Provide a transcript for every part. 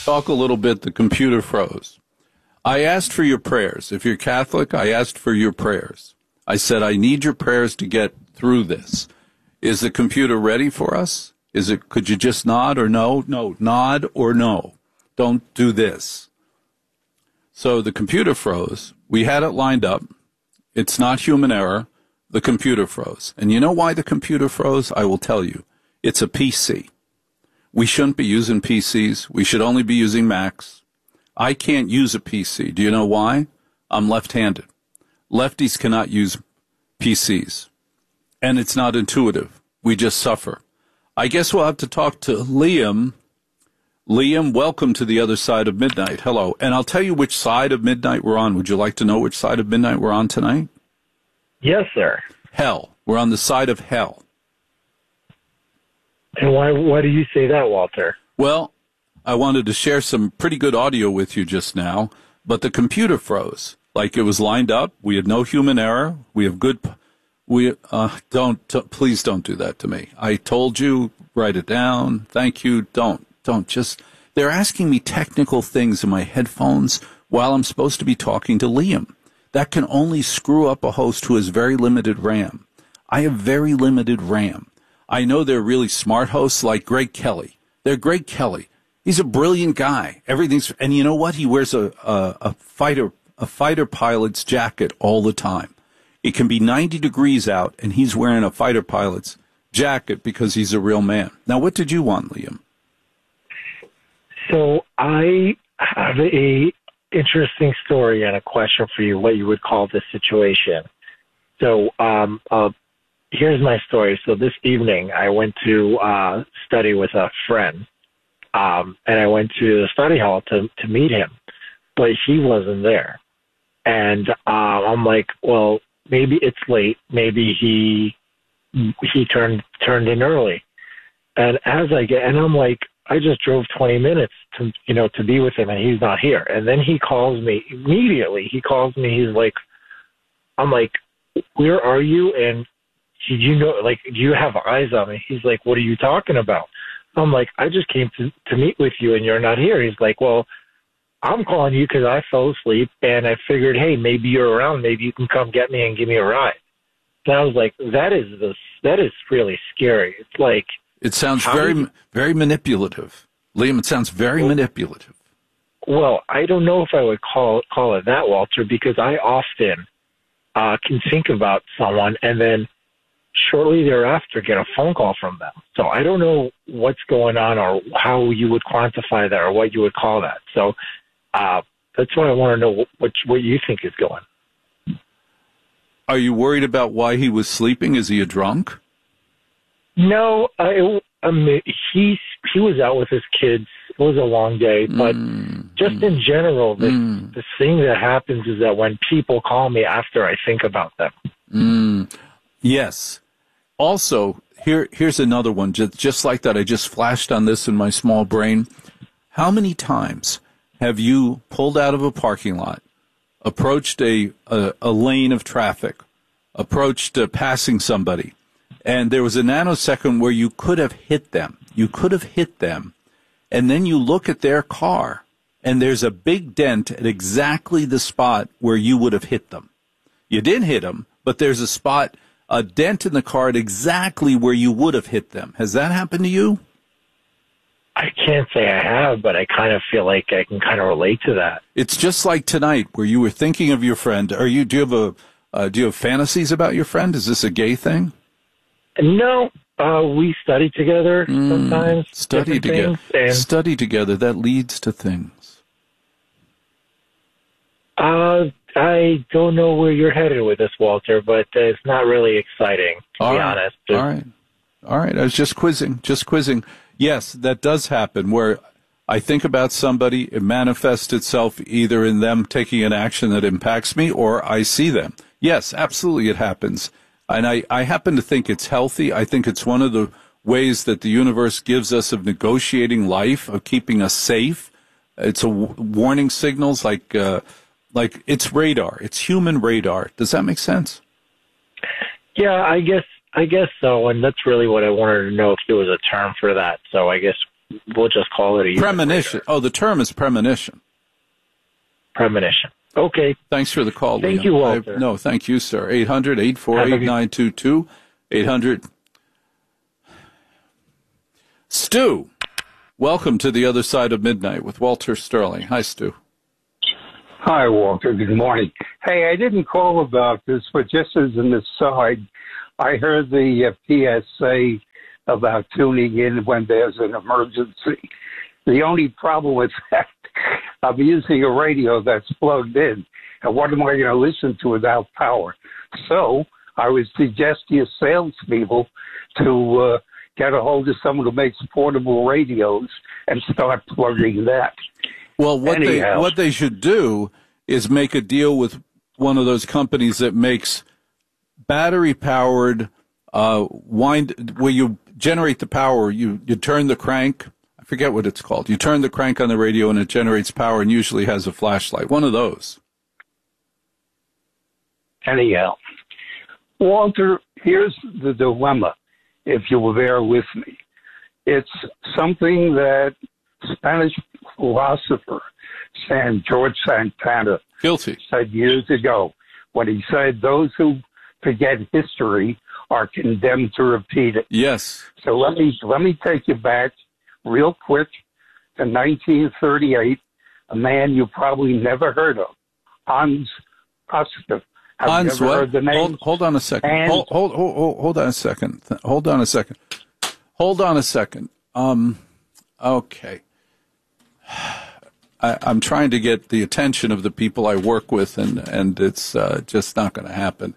talk a little bit. The computer froze. I asked for your prayers. If you're Catholic, I asked for your prayers. I said, I need your prayers to get through this. Is the computer ready for us? Could you just nod or no? No, nod or no. Don't do this. So the computer froze. We had it lined up. It's not human error. The computer froze. And you know why the computer froze? I will tell you. It's a PC. We shouldn't be using PCs. We should only be using Macs. I can't use a PC. Do you know why? I'm left-handed. Lefties cannot use PCs. And it's not intuitive. We just suffer. I guess we'll have to talk to Liam. Liam, welcome to the other side of midnight. Hello. And I'll tell you which side of midnight we're on. Would you like to know which side of midnight we're on tonight? Yes, sir. Hell. We're on the side of hell. And why do you say that, Walter? Well, I wanted to share some pretty good audio with you just now, but the computer froze. Like it was lined up. We had no human error. We have good... please don't do that to me. I told you, write it down. Thank you. Don't just, they're asking me technical things in my headphones while I'm supposed to be talking to Liam. That can only screw up a host who has very limited RAM. I have very limited RAM. I know they're really smart hosts like Greg Kelly. They're Greg Kelly. He's a brilliant guy. And you know what? He wears a fighter pilot's jacket all the time. It can be 90 degrees out, and he's wearing a fighter pilot's jacket because he's a real man. Now, what did you want, Liam? So I have a interesting story and a question for you, what you would call this situation. So here's my story. So this evening, I went to study with a friend, and I went to the study hall to meet him, but he wasn't there. And I'm like, well, maybe it's late. Maybe he turned in early. And I'm like, I just drove 20 minutes to be with him, and he's not here. And then he calls me immediately. He calls me. He's like, I'm like, where are you? And do you have eyes on me? He's like, what are you talking about? I'm like, I just came to meet with you, and you're not here. He's like, well, I'm calling you because I fell asleep, and I figured, hey, maybe you're around. Maybe you can come get me and give me a ride. And I was like, that is really scary. It's like, it sounds very manipulative. Liam, it sounds very manipulative. Well, I don't know if I would call it that, Walter, because I often can think about someone and then shortly thereafter get a phone call from them. So I don't know what's going on or how you would quantify that or what you would call that. So that's why I want to know what you think is going. Are you worried about why he was sleeping? Is he a drunk? No, he was out with his kids. It was a long day, but just in general, the thing that happens is that when people call me after I think about them. Yes. Also, here's another one, just like that. I just flashed on this in my small brain. How many times have you pulled out of a parking lot, approached a lane of traffic, approached passing somebody, and there was a nanosecond where you could have hit them. You could have hit them, and then you look at their car, and there's a big dent at exactly the spot where you would have hit them. You didn't hit them, but there's a dent in the car at exactly where you would have hit them. Has that happened to you? I can't say I have, but I kind of feel like I can kind of relate to that. It's just like tonight where you were thinking of your friend. Do you have fantasies about your friend? Is this a gay thing? No, we study together sometimes. Study together. Study together. That leads to things. I don't know where you're headed with this, Walter, but it's not really exciting, to be honest. All right. I was just quizzing. Yes, that does happen where I think about somebody, it manifests itself either in them taking an action that impacts me or I see them. Yes, absolutely it happens. And I happen to think it's healthy. I think it's one of the ways that the universe gives us of negotiating life, of keeping us safe. It's a warning signals like it's radar. It's human radar. Does that make sense? Yeah, I guess so. And that's really what I wanted to know, if there was a term for that. So I guess we'll just call it a premonition. Oh, the term is premonition. Premonition. Okay. Thanks for the call, Thank Liam. you, Walter. No, thank you, sir. 800-848-9222. 800. Stu, welcome to the other side of midnight with Walter Sterling. Hi, Stu. Hi, Walter. Good morning. Hey, I didn't call about this, but just as an aside, I heard the PSA about tuning in when there's an emergency. The only problem with that, I'm using a radio that's plugged in, and what am I going to listen to without power? So I would suggest to your salespeople to get a hold of someone who makes portable radios and start plugging that. Well, what they should do is make a deal with one of those companies that makes battery-powered where you generate the power. You turn the crank. I forget what it's called. You turn the crank on the radio and it generates power and usually has a flashlight. One of those. Anyhow, Walter, here's the dilemma, if you will bear with me. It's something that Spanish philosopher George Santana said years ago when he said those who forget history are condemned to repeat it. Yes. So let me take you back real quick to 1938, a man you probably never heard of, Hans Koster. Hans what? Heard the name? Hold on a second. Hold on a second. Hold on a second. Hold on a second. Okay. I'm trying to get the attention of the people I work with, and it's just not going to happen.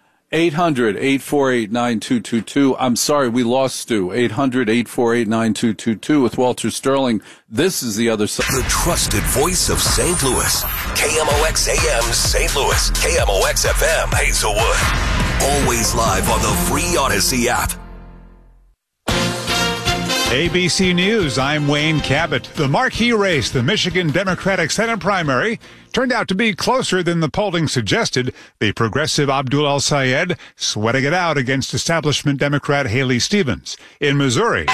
800-848-9222. I'm sorry, we lost Stu. 800-848-9222 with Walter Sterling. This is the other side. The trusted voice of St. Louis. KMOX AM St. Louis. KMOX FM Hazelwood. Always live on the free Odyssey app. ABC News, I'm Wayne Cabot. The marquee race, the Michigan Democratic Senate primary, turned out to be closer than the polling suggested. The progressive Abdul El-Sayed sweating it out against establishment Democrat Haley Stevens. In Missouri,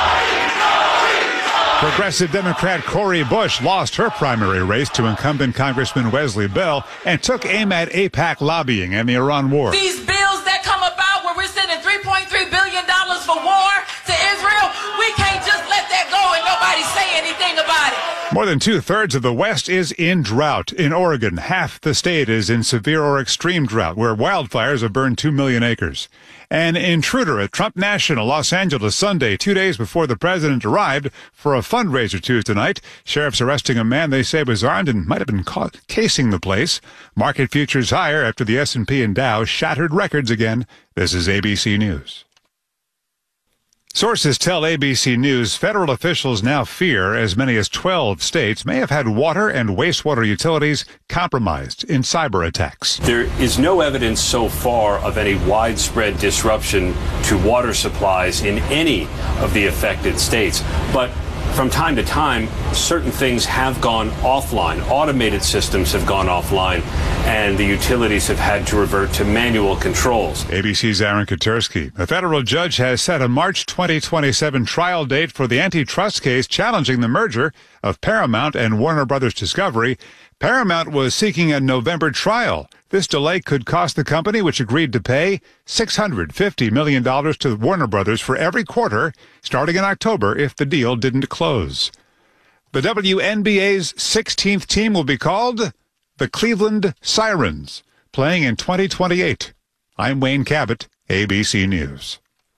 progressive Democrat Cori Bush lost her primary race to incumbent Congressman Wesley Bell and took aim at AIPAC lobbying and the Iran war. These bills that come about where we're sending $3.3 billion for war to Israel, we can't just let that go and nobody say anything about it. More than two-thirds of the West is in drought. In Oregon, half the state is in severe or extreme drought, where wildfires have burned 2 million acres. An intruder at Trump National, Los Angeles, Sunday, 2 days before the president arrived for a fundraiser Tuesday night. Sheriffs arresting a man they say was armed and might have been caught casing the place. Market futures higher after the S&P and Dow shattered records again. This is ABC News. Sources tell ABC News federal officials now fear as many as 12 states may have had water and wastewater utilities compromised in cyber attacks. There is no evidence so far of any widespread disruption to water supplies in any of the affected states. But from time to time, certain things have gone offline. Automated systems have gone offline, and the utilities have had to revert to manual controls. ABC's Aaron Katersky. A federal judge has set a March 2027 trial date for the antitrust case challenging the merger of Paramount and Warner Brothers Discovery. Paramount was seeking a November trial. This delay could cost the company, which agreed to pay $650 million to Warner Brothers for every quarter, starting in October, if the deal didn't close. The WNBA's 16th team will be called the Cleveland Sirens, playing in 2028. I'm Wayne Cabot, ABC News.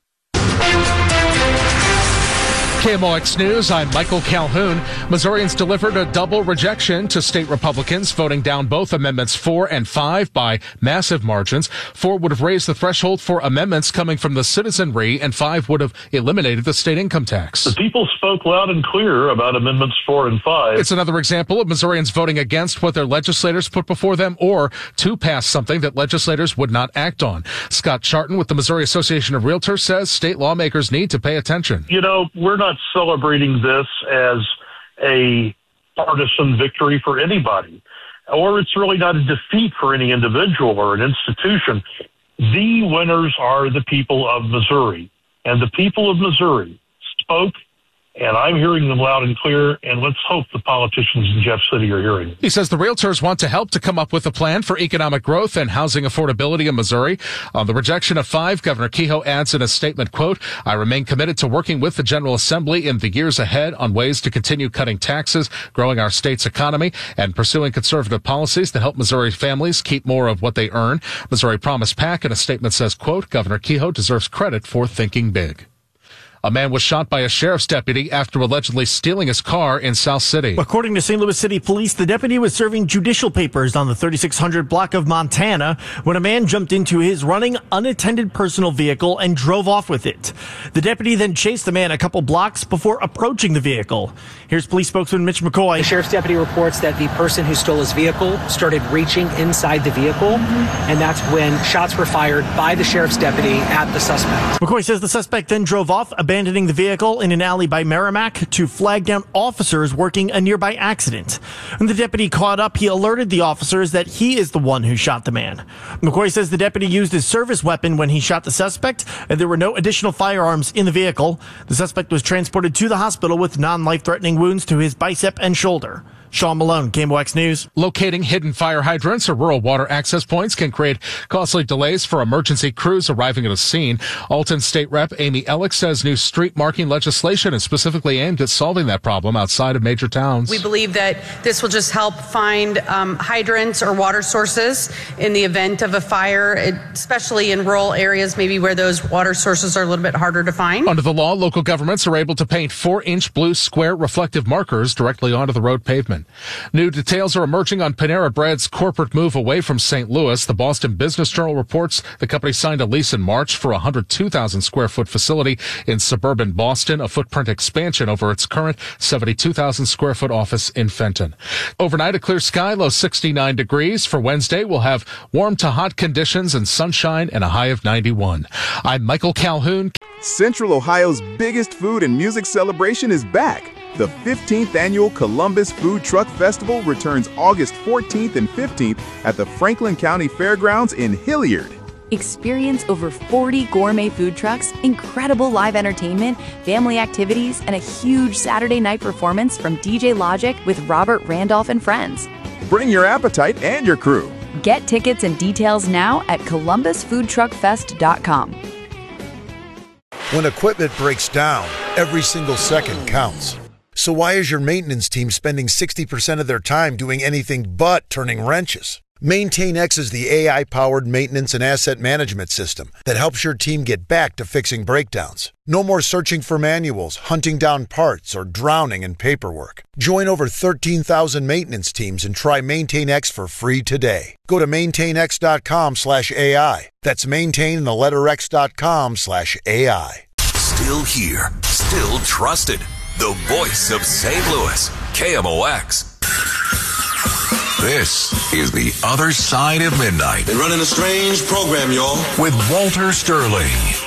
KMOX News, I'm Michael Calhoun. Missourians delivered a double rejection to state Republicans, voting down both Amendments 4 and 5 by massive margins. 4 would have raised the threshold for amendments coming from the citizenry, and 5 would have eliminated the state income tax. The people spoke loud and clear about Amendments 4 and 5. It's another example of Missourians voting against what their legislators put before them or to pass something that legislators would not act on. Scott Charton with the Missouri Association of Realtors says state lawmakers need to pay attention. You know, we're not celebrating this as a partisan victory for anybody, or it's really not a defeat for any individual or an institution. The winners are the people of Missouri, and the people of Missouri spoke And I'm hearing them loud and clear, and let's hope the politicians in Jeff City are hearing. He says the realtors want to help to come up with a plan for economic growth and housing affordability in Missouri. On the rejection of 5, Governor Kehoe adds in a statement, quote, I remain committed to working with the General Assembly in the years ahead on ways to continue cutting taxes, growing our state's economy, and pursuing conservative policies that help Missouri families keep more of what they earn. Missouri Promise PAC in a statement says, quote, Governor Kehoe deserves credit for thinking big. A man was shot by a sheriff's deputy after allegedly stealing his car in South City. According to St. Louis City Police, the deputy was serving judicial papers on the 3600 block of Montana when a man jumped into his running unattended personal vehicle and drove off with it. The deputy then chased the man a couple blocks before approaching the vehicle. Here's police spokesman Mitch McCoy. The sheriff's deputy reports that the person who stole his vehicle started reaching inside the vehicle, and that's when shots were fired by the sheriff's deputy at the suspect. McCoy says the suspect then drove off, abandoning the vehicle in an alley by Merrimack to flag down officers working a nearby accident. When the deputy caught up, he alerted the officers that he is the one who shot the man. McCoy says the deputy used his service weapon when he shot the suspect, and there were no additional firearms in the vehicle. The suspect was transported to the hospital with non-life-threatening wounds to his bicep and shoulder. Sean Malone, KMOX News. Locating hidden fire hydrants or rural water access points can create costly delays for emergency crews arriving at a scene. Alton State Rep Amy Ellick says new street marking legislation is specifically aimed at solving that problem outside of major towns. We believe that this will just help find hydrants or water sources in the event of a fire, especially in rural areas, maybe where those water sources are a little bit harder to find. Under the law, local governments are able to paint 4-inch blue square reflective markers directly onto the road pavement. New details are emerging on Panera Bread's corporate move away from St. Louis. The Boston Business Journal reports the company signed a lease in March for a 102,000 square foot facility in suburban Boston, a footprint expansion over its current 72,000 square foot office in Fenton. Overnight, a clear sky, low 69 degrees. For Wednesday, we'll have warm to hot conditions and sunshine and a high of 91. I'm Michael Calhoun. Central Ohio's biggest food and music celebration is back. The 15th Annual Columbus Food Truck Festival returns August 14th and 15th at the Franklin County Fairgrounds in Hilliard. Experience over 40 gourmet food trucks, incredible live entertainment, family activities, and a huge Saturday night performance from DJ Logic with Robert Randolph and friends. Bring your appetite and your crew. Get tickets and details now at columbusfoodtruckfest.com. When equipment breaks down, every single second counts. So why is your maintenance team spending 60% of their time doing anything but turning wrenches? MaintainX is the AI-powered maintenance and asset management system that helps your team get back to fixing breakdowns. No more searching for manuals, hunting down parts, or drowning in paperwork. Join over 13,000 maintenance teams and try MaintainX for free today. Go to maintainx.com/AI. That's maintain and the letter x.com/AI. Still here, still trusted. The voice of St. Louis, KMOX. This is The Other Side of Midnight. They're running a strange program, y'all. With Walter Sterling.